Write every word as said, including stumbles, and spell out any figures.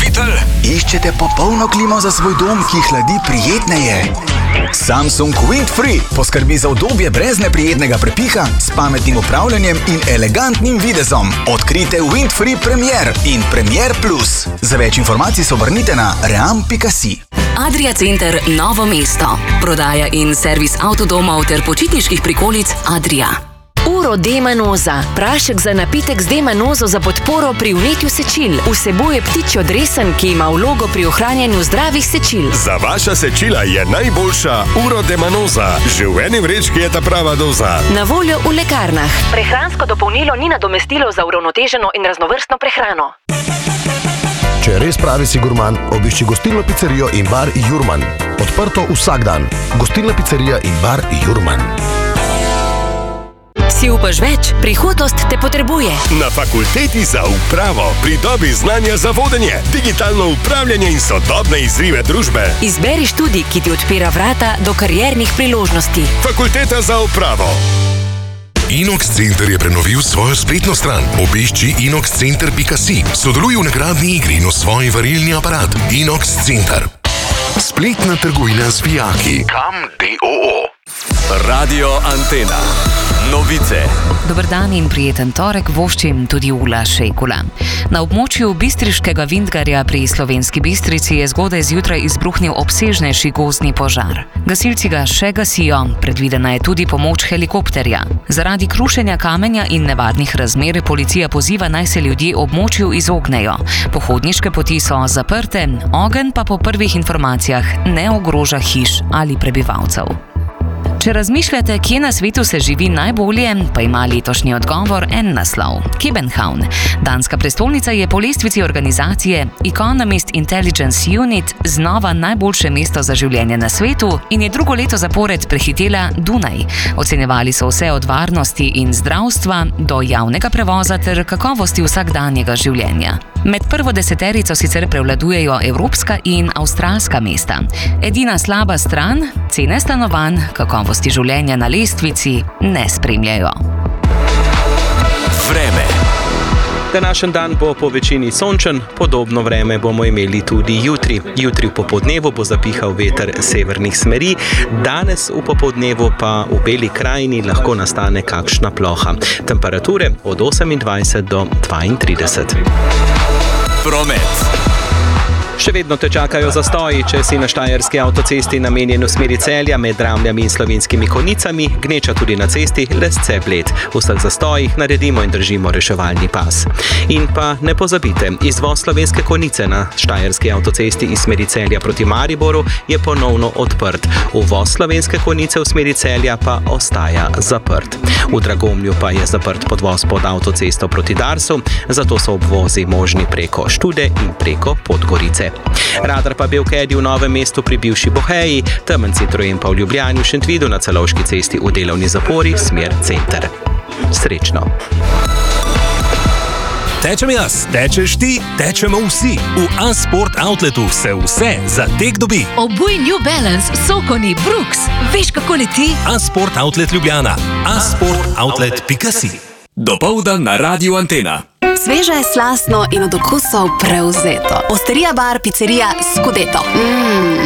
Vitel? Iščete popolno klimo za svoj dom, ki hladi prijetneje? Samsung Windfree poskrbi za udobje brez neprijetnega prepiha, s pametnim upravljanjem in elegantnim videzom. Odkrite Windfree Premier in Premier Plus. Za več informacij se obrnite na ream pika si. Adria Center Novo mesto. Prodaja in servis avtodomov ter počitniških prikolic Adria. Uro D-manoza. Prašek za napitek z D-manozo za podporo pri vnetju sečil. Vsebuje ptičjo dresen, ki ima vlogo pri ohranjanju zdravih sečil. Za vaša sečila je najboljša Uro D-manoza. Že v eni vrečki je ta prava doza. Na voljo v lekarnah. Prehransko dopolnilo ni nadomestilo za uravnoteženo in raznovrstno prehrano. Če res pravi si gurman, obišči gostilno pizzerijo in bar Jurman. Odprto vsak dan. Gostilna pizzerija in bar Jurman. Si upaš več? Prihodnost te potrebuje. Na fakulteti za upravo pridobi znanja za vodenje, digitalno upravljanje in sodobne izzive družbe. Izberi študij, ki ti odpira vrata do kariernih priložnosti. Fakulteta za upravo. Inox Center je prenovil svojo spletno stran. Obišči inox center pika si. Sodeluj v nagradni igri in osvoji varilni aparat. Inox Center. Spletna trgovina z vijaki. Kam D O O. Radio Antena. Novice. Dober dan in prijeten torek voščim tudi Ula Šekula. Na območju Bistriškega Vintgarja pri Slovenski Bistrici je zgodaj zjutraj izbruhnil obsežnejši gozdni požar. Gasilci ga še gasijo, predvidena je tudi pomoč helikopterja. Zaradi krušenja kamenja in nevarnih razmer policija poziva, naj se ljudje območju izognejo. Pohodniške poti so zaprte, ogenj pa po prvih informacijah ne ogroža hiš ali prebivalcev. Če razmišljate, kje na svetu se živi najbolje, pa ima letošnji odgovor en naslov – København. Danska prestolnica je po lestvici organizacije Economist Intelligence Unit znova najboljše mesto za življenje na svetu in je drugo leto zapored prehitela Dunaj. Ocenjevali so vse od varnosti in zdravstva do javnega prevoza ter kakovosti vsakdanjega življenja. Med prvo deseterico sicer prevladujejo evropska in avstralska mesta. Edina slaba stran – cene stanovanj, kakovosti življenja na lestvici ne spremljajo. Vreme. Današnji dan bo po večini sončen, podobno vreme bomo imeli tudi jutri. Jutri v popoldnevu bo zapihal veter severnih smeri, danes v popoldnevu pa v Beli krajini lahko nastane kakšna ploha. Temperature od osemindvajset do dvaintrideset. Promet. Še vedno te čakajo zastoji, če si na štajerski avtocesti namenjen v smeri Celja med Dramljami in Slovenskimi Konjicami, gneča tudi na cesti Lesce Bled. V vseh zastojih naredimo in držimo reševalni pas. In pa ne pozabite, izvoz Slovenske Konjice na štajerski avtocesti iz smeri Celja proti Mariboru je ponovno odprt. Uvoz Slovenske Konjice v smeri Celja pa ostaja zaprt. V Dragomlju pa je zaprt podvoz pod avtocesto proti Darsu, zato so obvozi možni preko Štude in preko Podgorice. Radar pa bil Kedi v Novem mestu pri bivši Boheji, temen Citroen pa v Ljubljani v Šentvidu na Celovški cesti v delovni zapori smer center. Srečno! Tečem jaz, tečeš ti, tečemo vsi. V A-Sport Outletu se vse za tek dobi. Obuj New Balance, Sokoni, Brooks. Veš, kako leti? A-Sport Outlet Ljubljana. a sport outlet pika si. Dopoldan na Radio Antena. Sveže, slastno in od okusov prevzeto. Osterija bar, pizzerija Scudetto. Mm.